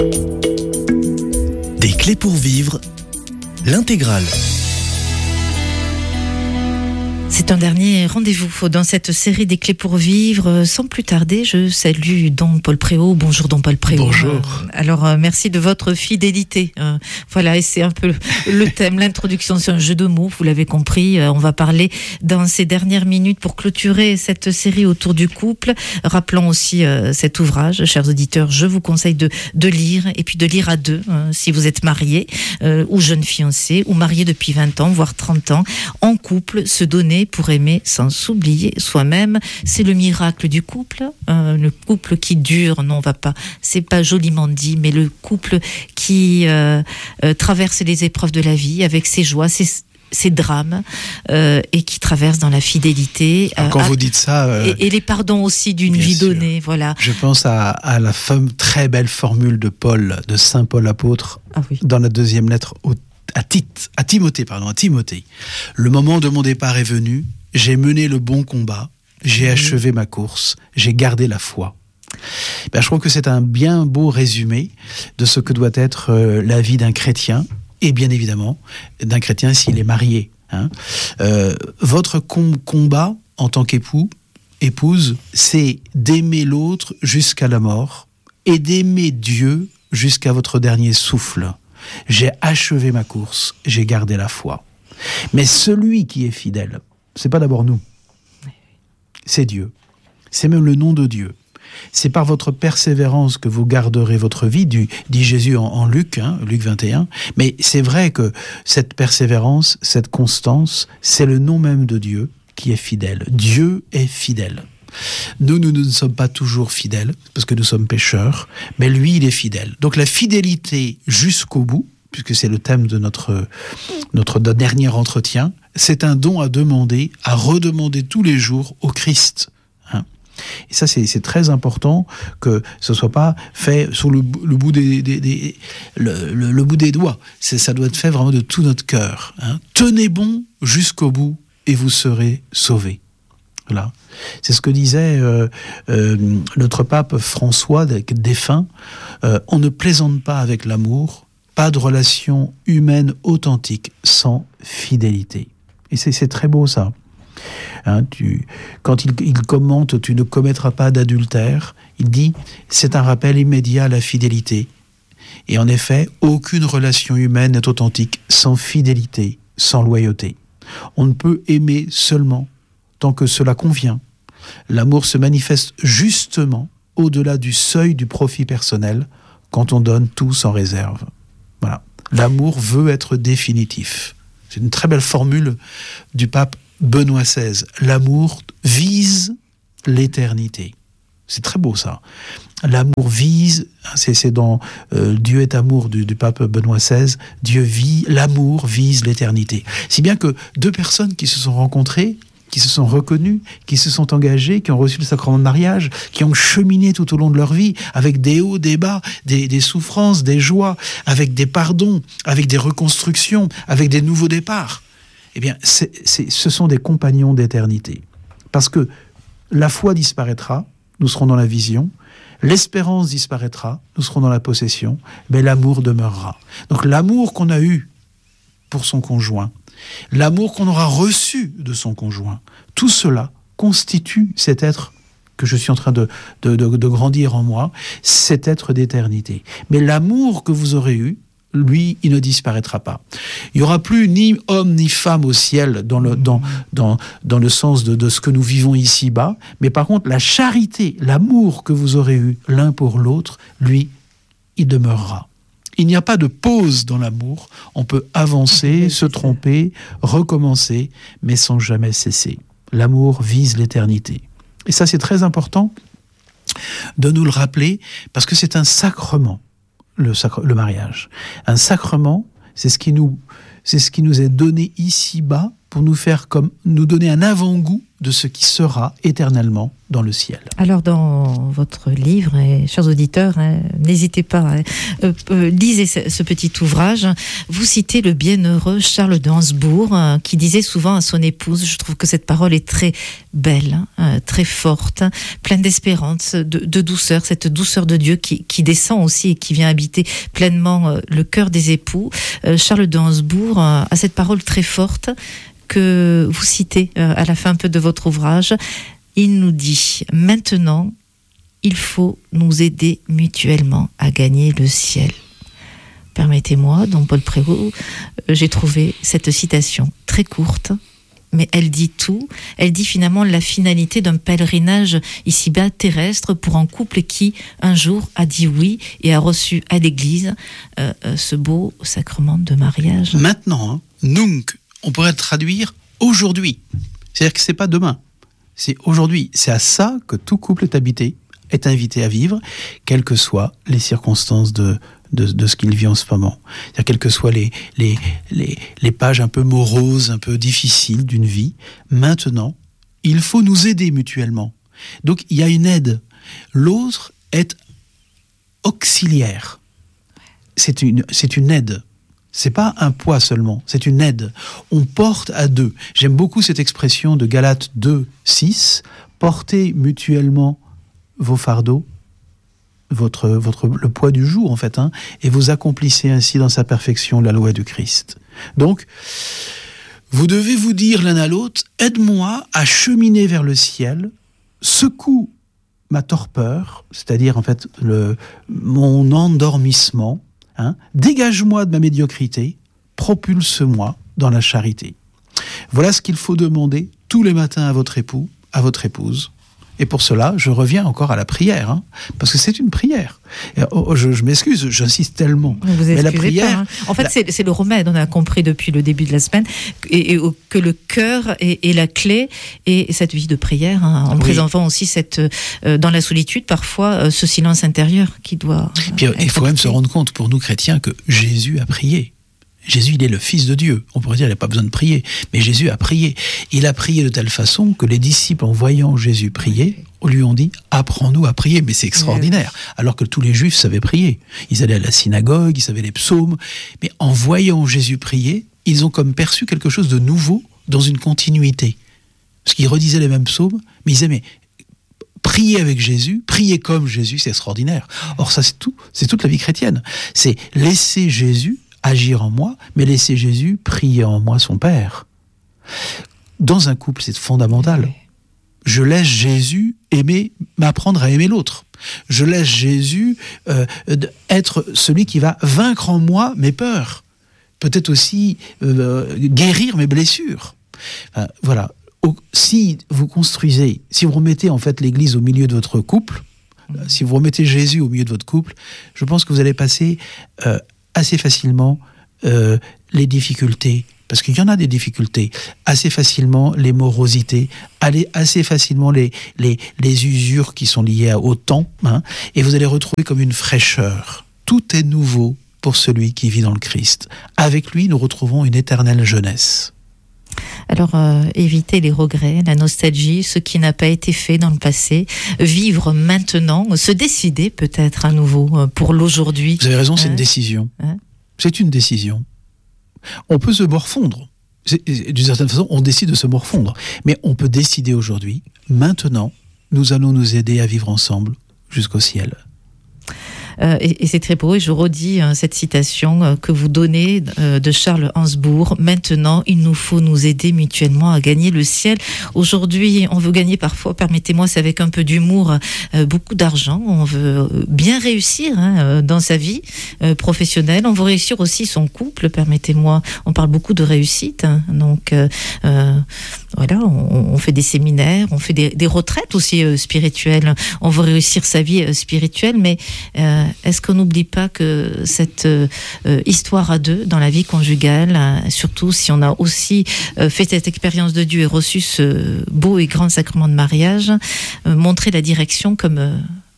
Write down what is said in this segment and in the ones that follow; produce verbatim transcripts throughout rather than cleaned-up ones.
Des clés pour vivre, l'intégrale. C'est un dernier rendez-vous dans cette série des clés pour vivre. Sans plus tarder, je salue Don Paul Préau. Bonjour Don Paul Préau. Bonjour. Alors euh, merci de votre fidélité. Euh, voilà, et c'est un peu le, le thème, l'introduction, c'est un jeu de mots, vous l'avez compris. Euh, on va parler dans ces dernières minutes pour clôturer cette série autour du couple. Rappelons aussi euh, cet ouvrage, chers auditeurs, je vous conseille de, de lire, et puis de lire à deux, euh, si vous êtes marié euh, ou jeune fiancé, ou marié depuis vingt ans, voire trente ans, en couple, se donner pour aimer sans s'oublier soi-même. C'est le miracle du couple, euh, le couple qui dure. Non, on va pas, c'est pas joliment dit, mais le couple qui euh, euh, traverse les épreuves de la vie avec ses joies, ses ses drames, euh, et qui traverse dans la fidélité. Euh, Quand à, vous dites ça... Euh, et, et les pardons aussi d'une vie sûr. donnée, voilà. Je pense à, à la femme, très belle formule de Paul, de Saint Paul apôtre, ah oui. dans la deuxième lettre au À, Tite, à Timothée, pardon, à Timothée. Le moment de mon départ est venu, j'ai mené le bon combat, j'ai mmh. achevé ma course, j'ai gardé la foi. Ben, je trouve que c'est un bien beau résumé de ce que doit être euh, la vie d'un chrétien, et bien évidemment, d'un chrétien s'il est marié. Hein. Euh, votre com- combat en tant qu'époux, épouse, c'est d'aimer l'autre jusqu'à la mort, et d'aimer Dieu jusqu'à votre dernier souffle. J'ai achevé ma course, j'ai gardé la foi. Mais celui qui est fidèle, c'est pas d'abord nous, c'est Dieu. C'est même le nom de Dieu. C'est par votre persévérance que vous garderez votre vie, dit Jésus en, en Luc, hein, Luc vingt et un. Mais c'est vrai que cette persévérance, cette constance, c'est le nom même de Dieu qui est fidèle. Dieu est fidèle. Nous, nous ne sommes pas toujours fidèles, parce que nous sommes pécheurs, mais lui, il est fidèle. Donc la fidélité jusqu'au bout, puisque c'est le thème de notre, notre dernier entretien, c'est un don à demander, à redemander tous les jours au Christ. Hein. Et ça, c'est, c'est très important que ce ne soit pas fait sur le, le, bout, des, des, des, le, le, le bout des doigts. C'est, ça doit être fait vraiment de tout notre cœur. Hein. Tenez bon jusqu'au bout et vous serez sauvés. Voilà. C'est ce que disait euh, euh, notre pape François, défunt. Euh, on ne plaisante pas avec l'amour, pas de relation humaine authentique sans fidélité. Et c'est, c'est très beau ça. Hein, tu, quand il, il commente « Tu ne commettras pas d'adultère », il dit « C'est un rappel immédiat à la fidélité ». Et en effet, aucune relation humaine n'est authentique sans fidélité, sans loyauté. On ne peut aimer seulement tant que cela convient. L'amour se manifeste justement au-delà du seuil du profit personnel quand on donne tout sans réserve. Voilà. L'amour veut être définitif. C'est une très belle formule du pape Benoît seize. L'amour vise l'éternité. C'est très beau ça. L'amour vise, c'est, c'est dans euh, Dieu est amour du, du pape Benoît seize, Dieu vit, l'amour vise l'éternité. Si bien que deux personnes qui se sont rencontrées, qui se sont reconnus, qui se sont engagés, qui ont reçu le sacrement de mariage, qui ont cheminé tout au long de leur vie, avec des hauts, des bas, des, des souffrances, des joies, avec des pardons, avec des reconstructions, avec des nouveaux départs. Eh bien, c'est, c'est, ce sont des compagnons d'éternité. Parce que la foi disparaîtra, nous serons dans la vision, l'espérance disparaîtra, nous serons dans la possession, mais l'amour demeurera. Donc l'amour qu'on a eu pour son conjoint, l'amour qu'on aura reçu de son conjoint, tout cela constitue cet être que je suis en train de, de, de, de grandir en moi, cet être d'éternité. Mais l'amour que vous aurez eu, lui, il ne disparaîtra pas. Il n'y aura plus ni homme ni femme au ciel dans le, dans, dans, dans le sens de, de ce que nous vivons ici-bas, mais par contre, la charité, l'amour que vous aurez eu l'un pour l'autre, lui, il demeurera. Il n'y a pas de pause dans l'amour. On peut avancer, se tromper, recommencer, mais sans jamais cesser. L'amour vise l'éternité. Et ça, c'est très important de nous le rappeler, parce que c'est un sacrement, le, sacre, le mariage. Un sacrement, c'est ce qui nous, c'est ce qui nous est donné ici-bas pour nous faire comme, nous donner un avant-goût de ce qui sera éternellement dans le ciel. Alors, dans votre livre, et, chers auditeurs, hein, n'hésitez pas, hein, euh, euh, lisez ce, ce petit ouvrage. Vous citez le bienheureux Charles de Hansbourg, hein, qui disait souvent à son épouse, je trouve que cette parole est très belle, hein, très forte, hein, pleine d'espérance, de, de douceur, cette douceur de Dieu qui, qui descend aussi et qui vient habiter pleinement euh, le cœur des époux. Euh, Charles de Hansbourg euh, a cette parole très forte que vous citez euh, à la fin un peu de votre ouvrage. Il nous dit « Maintenant, il faut nous aider mutuellement à gagner le ciel ». Permettez-moi, dans Paul Prévost, euh, j'ai trouvé cette citation très courte, mais elle dit tout. Elle dit finalement la finalité d'un pèlerinage ici-bas terrestre pour un couple qui, un jour, a dit oui et a reçu à l'église euh, euh, ce beau sacrement de mariage. Maintenant, hein, nunc, on pourrait traduire aujourd'hui. C'est-à-dire que c'est pas demain, c'est aujourd'hui. C'est à ça que tout couple est habité, est invité à vivre, quelles que soient les circonstances de, de, de ce qu'il vit en ce moment. C'est-à-dire quelles que soient les, les, les, les pages un peu moroses, un peu difficiles d'une vie. Maintenant, il faut nous aider mutuellement. Donc il y a une aide. L'autre est auxiliaire. C'est une, c'est une aide. C'est pas un poids seulement, c'est une aide. On porte à deux. J'aime beaucoup cette expression de Galates deux, six. Portez mutuellement vos fardeaux, votre, votre, le poids du jour en fait, hein, et vous accomplissez ainsi dans sa perfection la loi du Christ. Donc, vous devez vous dire l'un à l'autre, aide-moi à cheminer vers le ciel, secoue ma torpeur, c'est-à-dire en fait le, mon endormissement, hein, dégage-moi de ma médiocrité, propulse-moi dans la charité. Voilà ce qu'il faut demander tous les matins à votre époux, à votre épouse. Et pour cela, je reviens encore à la prière, hein, parce que c'est une prière. Et, oh, je, je m'excuse, j'insiste tellement. Vous mais la prière, pas, hein. En fait, la... c'est, c'est le remède. On a compris depuis le début de la semaine et, et, que le cœur est, est la clé et cette vie de prière, hein, en oui. présentant aussi cette, euh, dans la solitude, parfois, euh, ce silence intérieur qui doit. Euh, Puis, il faut même se rendre compte, pour nous chrétiens, que Jésus a prié. Jésus, il est le Fils de Dieu. On pourrait dire qu'il n'a pas besoin de prier. Mais Jésus a prié. Il a prié de telle façon que les disciples, en voyant Jésus prier, lui ont dit « Apprends-nous à prier ». Mais c'est extraordinaire. Alors que tous les Juifs savaient prier. Ils allaient à la synagogue, ils savaient les psaumes. Mais en voyant Jésus prier, ils ont comme perçu quelque chose de nouveau dans une continuité. Parce qu'ils redisaient les mêmes psaumes, mais ils disaient « Mais prier avec Jésus, prier comme Jésus, c'est extraordinaire ». Or ça, c'est tout. C'est toute la vie chrétienne. C'est laisser Jésus agir en moi, mais laisser Jésus prier en moi son Père. Dans un couple, c'est fondamental. Je laisse Jésus aimer, m'apprendre à aimer l'autre. Je laisse Jésus euh, être celui qui va vaincre en moi mes peurs. Peut-être aussi euh, guérir mes blessures. Enfin, voilà. Si vous construisez, si vous remettez en fait l'Église au milieu de votre couple, si vous remettez Jésus au milieu de votre couple, je pense que vous allez passer euh, assez facilement euh, les difficultés, parce qu'il y en a des difficultés, assez facilement les morosités, aller assez facilement les, les, les usures qui sont liées au temps, hein, et vous allez retrouver comme une fraîcheur. Tout est nouveau pour celui qui vit dans le Christ. Avec lui, nous retrouvons une éternelle jeunesse. Alors, euh, éviter les regrets, la nostalgie, ce qui n'a pas été fait dans le passé, vivre maintenant, se décider peut-être à nouveau euh, pour l'aujourd'hui. Vous avez raison, c'est hein une décision. Hein c'est une décision. On peut se morfondre. C'est, d'une certaine façon, on décide de se morfondre. Mais on peut décider aujourd'hui, maintenant, nous allons nous aider à vivre ensemble jusqu'au ciel. Euh, et, et c'est très beau, et je redis hein, cette citation euh, que vous donnez euh, de Charles Hansbourg. Maintenant, il nous faut nous aider mutuellement à gagner le ciel. Aujourd'hui, on veut gagner parfois, permettez-moi, c'est avec un peu d'humour, euh, beaucoup d'argent. On veut bien réussir hein, dans sa vie euh, professionnelle. On veut réussir aussi son couple, permettez-moi. On parle beaucoup de réussite. Hein, donc, euh, euh, voilà, on, on fait des séminaires, on fait des, des retraites aussi euh, spirituelles. On veut réussir sa vie euh, spirituelle, mais euh, est-ce qu'on n'oublie pas que cette euh, histoire à deux dans la vie conjugale, hein, surtout si on a aussi euh, fait cette expérience de Dieu et reçu ce beau et grand sacrement de mariage, euh, montrer la direction comme euh,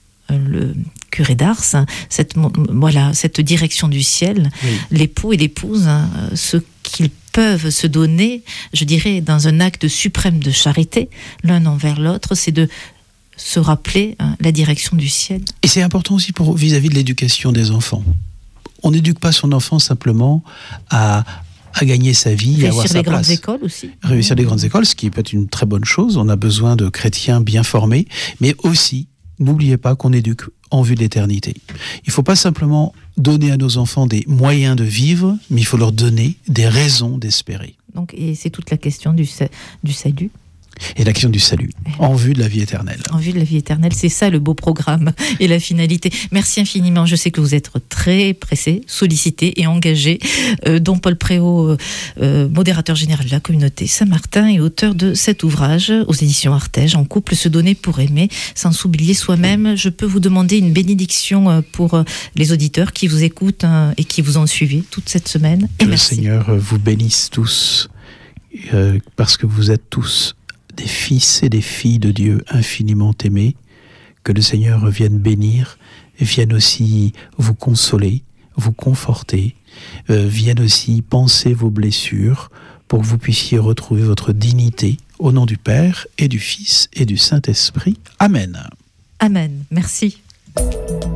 le curé d'Ars, hein, cette, voilà, cette direction du ciel, oui. L'époux et l'épouse, hein, ce qu'ils peuvent se donner, je dirais, dans un acte suprême de charité, l'un envers l'autre, c'est de se rappeler hein, la direction du ciel. Et c'est important aussi pour vis-à-vis de l'éducation des enfants. On n'éduque pas son enfant simplement à, à gagner sa vie et à avoir sa place. Réussir des grandes écoles aussi. Réussir des grandes écoles, ce qui peut être une très bonne chose. On a besoin de chrétiens bien formés, mais aussi, n'oubliez pas qu'on éduque en vue de l'éternité. Il ne faut pas simplement donner à nos enfants des moyens de vivre, mais il faut leur donner des raisons d'espérer. Donc, et c'est toute la question du, du salut. Et la question du salut, en vue de la vie éternelle. En vue de la vie éternelle, c'est ça le beau programme et la finalité. Merci infiniment, je sais que vous êtes très pressé, sollicité et engagé. Euh, Don Paul Préau, euh, modérateur général de la communauté Saint-Martin et auteur de cet ouvrage aux éditions Artege, En couple, se donner pour aimer, sans s'oublier soi-même. Je peux vous demander une bénédiction pour les auditeurs qui vous écoutent et qui vous ont suivi toute cette semaine. Et que merci. Le Seigneur vous bénisse tous, euh, parce que vous êtes tous des fils et des filles de Dieu infiniment aimés, que le Seigneur vienne bénir, et vienne aussi vous consoler, vous conforter, euh, vienne aussi panser vos blessures, pour que vous puissiez retrouver votre dignité, au nom du Père et du Fils et du Saint-Esprit. Amen. Amen. Merci.